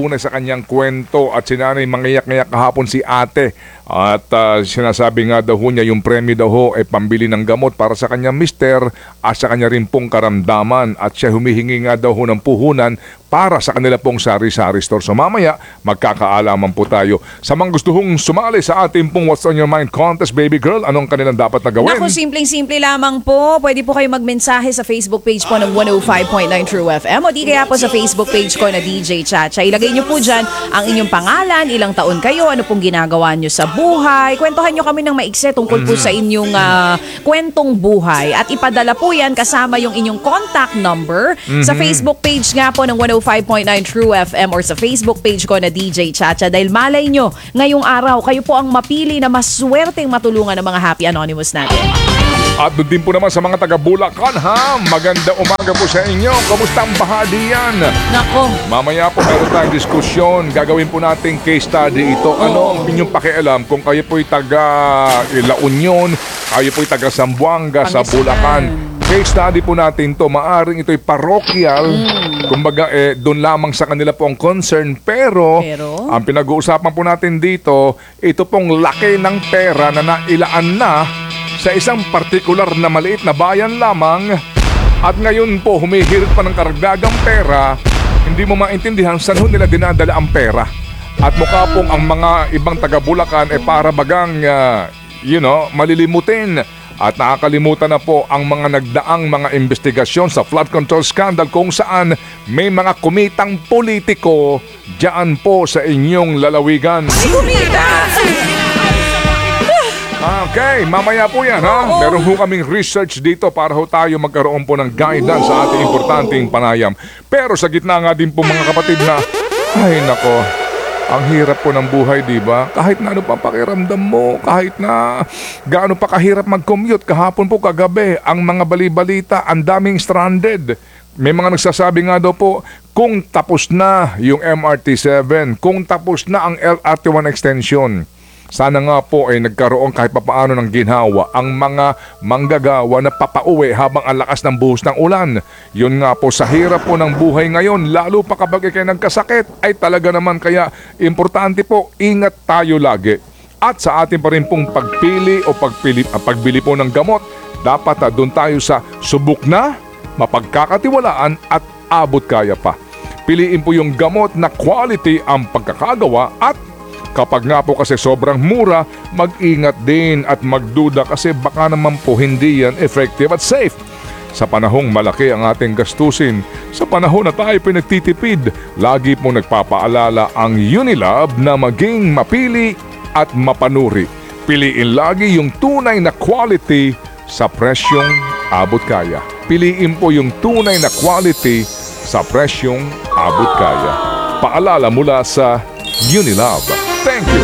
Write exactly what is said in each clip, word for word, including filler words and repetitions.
patunay sa kanyang kwento at sinanay mangiyak-ngayak kahapon si ate. At uh, sinasabi nga daw ho niya yung premyo daw ho ay pambili ng gamot para sa kanyang mister at sa kanya rin pong karamdaman. At siya humihingi nga daw ho ng puhunan para sa kanila pong sari-sari store. So mamaya, magkakaalaman po tayo. Sa mga gusto hong sumali sa ating pong What's on Your Mind contest, baby girl, anong kanilang dapat na gawin? Naku, simpleng-simple lamang po. Pwede po kayo magmensahe sa Facebook page po ng one oh five point nine True F M o di kaya po sa Facebook page ko na D J Chacha. Ilagay nyo po dyan ang inyong pangalan, ilang taon kayo, ano pong ginagawa nyo sa buhay. Kwentuhan nyo kami ng maikse tungkol po sa inyong uh, kwentong buhay. At ipadala po yan kasama yung inyong contact number mm-hmm. sa Facebook page nga po ng one oh five point nine True F M or sa Facebook page ko na D J Chacha. Dahil malay nyo, ngayong araw, kayo po ang mapili na mas swerteng matulungan ng mga Happy Anonymous natin. At doon din po naman sa mga taga Bulacan, ha? Maganda umaga po sa inyo. Kamusta ang bahagi yan? Nako. Mamaya po meron tayong diskusyon. Gagawin po natin case study ito. Ano ang inyong pakialam kung kayo po'y taga La Union, kayo po'y taga Zamboanga sa Bulacan. Case study po natin to. Maaring ito'y parochial. Mm. Kumbaga, eh, doon lamang sa kanila po ang concern. Pero, Pero, ang pinag-uusapan po natin dito, ito pong laki ng pera na nailaan na sa isang partikular na maliit na bayan lamang at ngayon po humihirit pa ng karagdagang pera, hindi mo maintindihan saan ho nila dinadala ang pera. At mukha pong ang mga ibang taga Bulacan eh para bagang, uh, you know, malilimutin. At nakakalimutan na po ang mga nagdaang mga investigasyon sa flood control scandal kung saan may mga kumitang politiko dyan po sa inyong lalawigan. May kumita! Okay, mamaya po yan, ha? Meron ho kaming research dito para ho tayo magkaroon po ng guidance sa ating importanteng panayam. Pero sa gitna nga din po mga kapatid na, ay nako, ang hirap po ng buhay, di ba? Kahit na ano pa pakiramdam mo, kahit na gaano pa kahirap mag-commute, kahapon po kagabi, ang mga bali-balita, ang daming stranded. May mga nagsasabi nga daw po, kung tapos na yung M R T seven, kung tapos na ang L R T one extension, sana nga po ay nagkaroon kahit papaano ng ginhawa ang mga manggagawa na papauwi habang ang lakas ng buhos ng ulan. Yun nga po, sa hirap po ng buhay ngayon, lalo pa kapag kayo nagkasakit, ay talaga naman kaya importante po, ingat tayo lagi. At sa ating pa rin pong pagpili o pagpili, uh, pagbili po ng gamot, dapat uh, doon tayo sa subok na, mapagkakatiwalaan at abot kaya pa. Piliin po yung gamot na quality ang pagkakagawa at kapag nga po kasi sobrang mura, mag-ingat din at magduda kasi baka naman po hindi yan effective at safe. Sa panahong malaki ang ating gastusin, sa panahon na tayo pinagtitipid, lagi pong nagpapaalala ang Unilab na maging mapili at mapanuri. Piliin lagi yung tunay na quality sa presyong abot kaya. Piliin po yung tunay na quality sa presyong abot kaya. Paalala mula sa Unilab. Thank you.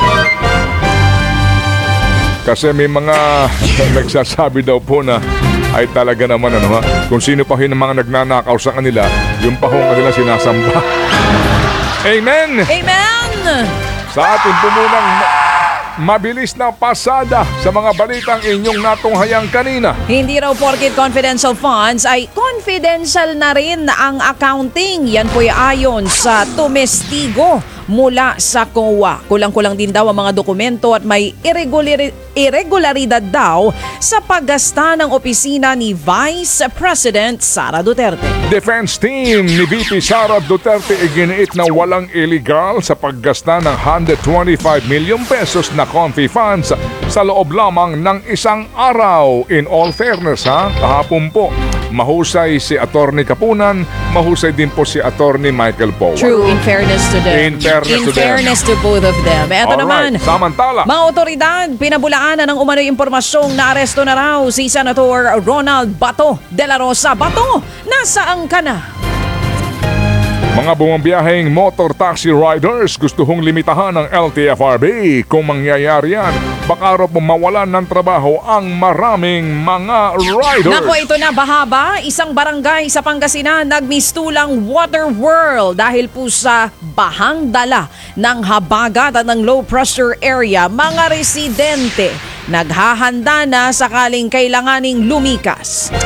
Kasi may mga nagsasabi daw po na ay talaga naman ano ha, kung sino pa yung mga nagnanakaw sa kanila, yung pa hong kanila sinasamba. Amen! Amen! Sa ating pumunang mabilis na pasada sa mga balitang inyong natunghayang kanina. Hindi raw porket confidential funds ay confidential na rin ang accounting. Yan po'y ayon sa tumestigo mula sa C O A. Kulang-kulang din daw ang mga dokumento at may irregular- irregularidad daw sa paggasta ng opisina ni Vice President Sara Duterte. Defense team ni V P Sara Duterte iginiit na walang illegal sa paggasta ng one hundred twenty-five million pesos na Confi funds sa loob lamang ng isang araw. In all fairness ha, kahapon po, mahusay si Attorney Kapunan, mahusay din po si Attorney Michael Powell. True, in fairness to them. In fairness in to fairness them. to both of them. Eto Alright, naman, samantala, mga otoridad, pinabulaanan ng umano'y impormasyong na aresto na raw si Senator Ronald Bato de la Rosa. Bato, nasaan ka na? mga bumabiyaheng motor taxi riders, gusto hong limitahan ng L T F R B. Kung mangyayari yan, baka raw mawalan ng trabaho ang maraming mga riders. Naku, ito na, bahaba. Isang barangay sa Pangasinan nagmistulang water whirl dahil po sa bahang dala ng habagat at ng low pressure area. Mga residente naghahanda na sakaling kailanganing lumikas.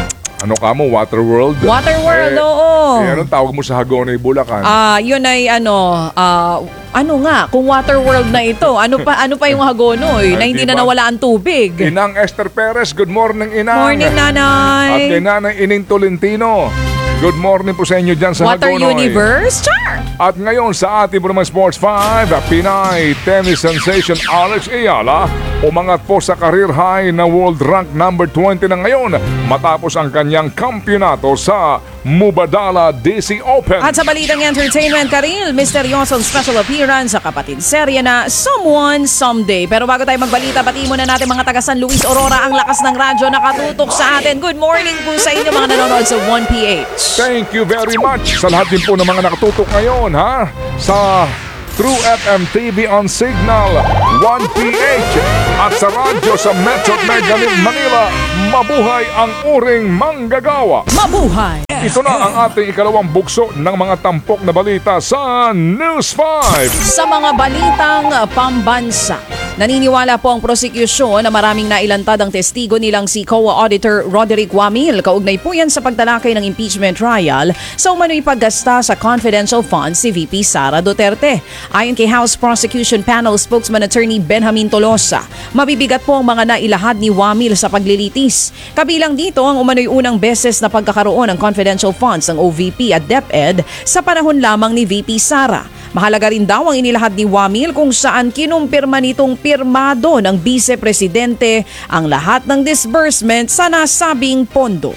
ano ka mo, Waterworld? Waterworld, eh, oo. Eh, anong tawag mo sa Hagonoy, Bulacan? Ah, yun ay ano, ah, ano nga, kung Waterworld na ito, ano pa ano pa yung Hagonoy na Ay, hindi diba? na nawala ang tubig? Inang Esther Perez, good morning, Inang. Morning, At kay nanay. Nanay Ining Tolentino, good morning po sa inyo dyan sa Water Hagonoy. Universe? Char! At ngayon sa ating po naman Sports five, Pinay tennis sensation Alex Ayala umangat po sa career high na world rank number twenty na ngayon matapos ang kanyang kampyonato sa Mubadala D C Open. At sa balitang entertainment, Karil, misteryosong special appearance sa kapatid serye na Someone Someday. Pero bago tayo magbalita, pati muna natin mga taga San Luis Aurora ang lakas ng radyo nakatutok sa atin. Good morning po sa inyo mga nanonood sa one P H. Thank you very much sa lahat din po ng mga nakatutok ngayon ha sa True F M T V on Signal one P H at sa radyo sa Metro Megalit Manila. Mabuhay ang uring manggagawa. Mabuhay! Ito na ang ating ikalawang bugso ng mga tampok na balita sa News five. Sa mga balitang pambansa, naniniwala po ang prosekusyon na maraming nailantad ang testigo nilang si C O A Auditor Roderick Wamil. Kaugnay po yan sa pagtalakay ng impeachment trial sa umano'y paggasta sa confidential funds si V P Sara Duterte. Ayon kay House Prosecution Panel spokesman Attorney Benjamin Tolosa, mabibigat po ang mga nailahad ni Wamil sa paglilitis. Kabilang dito ang umano'y unang beses na pagkakaroon ng confidential funds ng O V P at DepEd sa panahon lamang ni V P Sara. Mahalaga rin daw ang inilahad ni Wamil kung saan kinumpirma nitong pirmado ng Vice Presidente ang lahat ng disbursement sa nasabing pondo.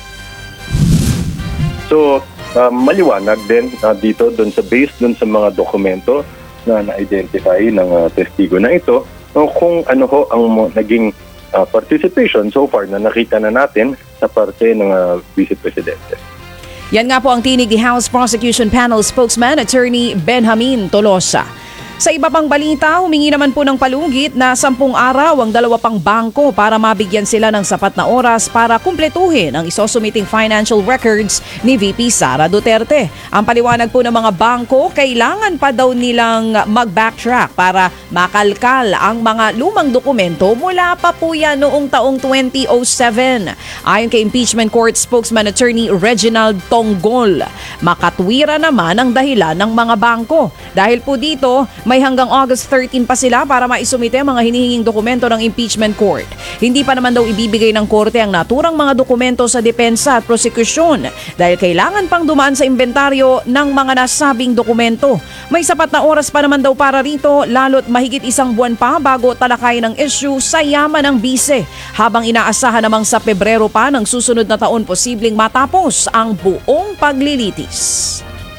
So, uh, maliwanag din uh, dito doon sa based doon sa mga dokumento na na-identify ng uh, testigo na ito uh, kung ano ho ang mo- naging uh, participation so far na nakita na natin sa parte ng uh, Vice Presidente. Yan nga po ang tinig ni House Prosecution Panel spokesman Attorney Benjamin Tolosa. Sa iba pang balita, humingi naman po ng palugit na sampung araw ang dalawa pang bangko para mabigyan sila ng sapat na oras para kumpletuhin ang isosumiting financial records ni V P Sara Duterte. Ang paliwanag po ng mga bangko, kailangan pa daw nilang mag-backtrack para makalkal ang mga lumang dokumento mula pa po yan noong taong twenty oh seven. Ayon kay Impeachment Court spokesman Attorney Reginald Tonggol, makatwira naman ang dahilan ng mga bangko. Dahil po dito, may hanggang August thirteen pa sila para maisumite ang mga hinihinging dokumento ng impeachment court. Hindi pa naman daw ibibigay ng korte ang naturang mga dokumento sa depensa at prosekusyon dahil kailangan pang dumaan sa inventaryo ng mga nasabing dokumento. May sapat na oras pa naman daw para rito, lalo't mahigit isang buwan pa bago talakayin ang issue sa yaman ng bise, habang inaasahan namang sa Pebrero pa ng susunod na taon posibleng matapos ang buong paglilitis.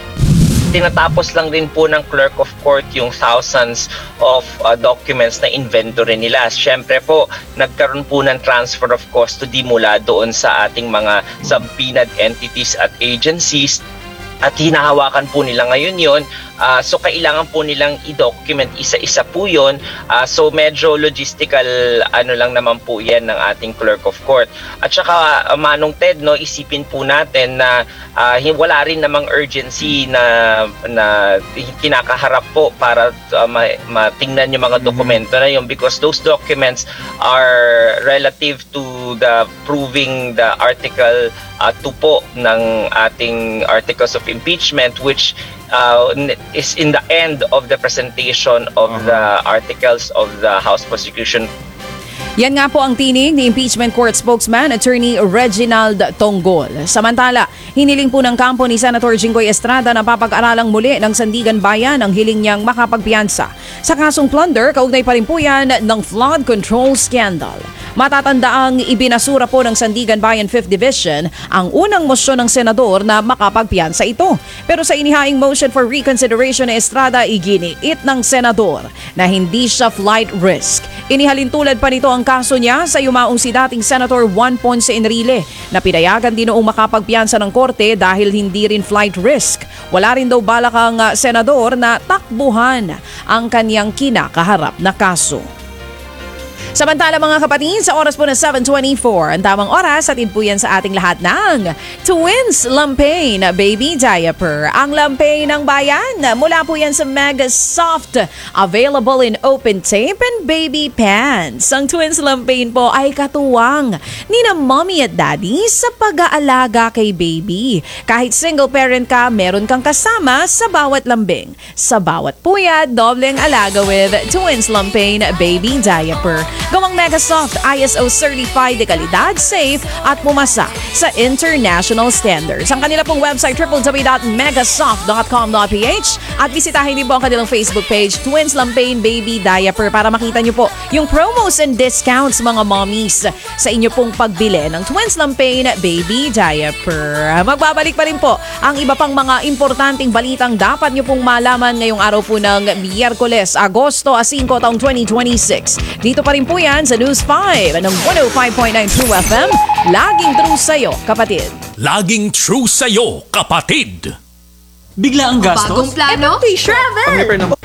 Tinatapos lang din po ng clerk of court yung thousands of uh, documents na inventory nila. Siyempre po, nagkaroon po ng transfer of custody mula doon sa ating mga subpoenaed entities at agencies. At hinahawakan po nila ngayon yon. Uh, so kailangan po nilang i-document isa-isa po yun. Uh, so medyo logistical ano lang naman po yan ng ating clerk of court. At saka uh, Manong Ted, no, isipin po natin na uh, wala rin namang urgency na, na kinakaharap po para uh, ma- matingnan yung mga dokumento na yun because those documents are relative to the proving the article uh, two po ng ating articles of impeachment which Uh, is in the end of the presentation of uh-huh. the articles of the House Prosecution. Yan nga po ang tinig ni Impeachment Court spokesman Attorney Reginald Tonggol. Samantala, hiniling po ng kampo ni Senator Jinggoy Estrada na papag-aralang muli ng Sandigan Bayan ang hiling niyang makapagpiyansa. Sa kasong plunder, kaugnay pa rin po yan ng flood control scandal. Matatandaang ibinasura po ng Sandigan Bayan fifth Division ang unang mosyon ng senador na makapagpiyansa ito. Pero sa inihaing motion for reconsideration ni Estrada, iginiit ng senador na hindi siya flight risk. Inihalintulad pa nito ang kaso niya sa yumaong si dating Senator Juan Ponce Enrile na pinayagan din noong makapagpiyansa ng korte dahil hindi rin flight risk. Wala rin daw balak ang uh, senador na takbuhan ang kanyang kinakaharap na kaso. Samantala mga kapatid, sa oras po na seven twenty-four, ang tamang oras, atid po yan sa ating lahat ng Twins Lampain Baby Diaper. Ang Lampain ng bayan, mula po yan sa Mega Soft, available in open tape and baby pants. Ang Twins Lampain po ay katuwang ni na mommy at daddy sa pag-aalaga kay baby. Kahit single parent ka, meron kang kasama sa bawat lambing. Sa bawat puyat, dobleng alaga with Twins Lampain Baby Diaper. Gawang Mega Soft, I S O certified de kalidad, safe at pumasa sa international standards. Ang kanila pong website w w w dot megasoft dot com dot p h at bisitahin din po ang kanilang Facebook page Twins Lampain Baby Diaper para makita nyo po yung promos and discounts mga mommies sa inyo pong pagbili ng Twins Lampain Baby Diaper. Magbabalik pa rin po ang iba pang mga importanteng balitang dapat nyo pong malaman ngayong araw po ng Miyerkules, Agosto five, taong twenty twenty-six. Dito pa rin po yan sa News five ng one oh five point nine True F M. Laging true sa'yo, kapatid. Laging true sa'yo, kapatid. Bigla ang gastos? Bagong plano? Travel! Ang repair ng